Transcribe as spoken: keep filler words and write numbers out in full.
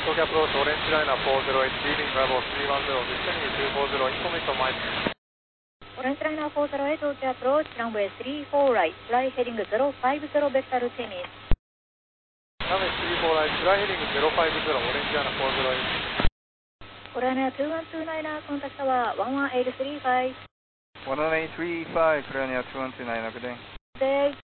東京アプローチ、オレンジライナーフォーゼロエイト、リービングブラボースリーワンゼロ、ディステニーツーフォーゼロ、インフォメーションマイク。 オレンジライナーフォーゼロエイト、Georgia approach, runway three four right, fly heading zero five zero, vector tennis. ランウェイスリーフォーライト、フライヘディングゼロファイブゼロ、オレンジライナーフォーゼロエイト。 オレンジライナーにいちにナイナー、コンタクトはone one eight three five。 one one eight three five, Korean Air two one two niner, good day. Good day.